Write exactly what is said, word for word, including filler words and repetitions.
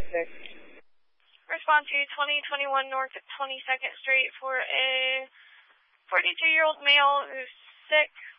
six. Respond to twenty twenty-one North twenty-second Street for a forty-two-year-old male who's sick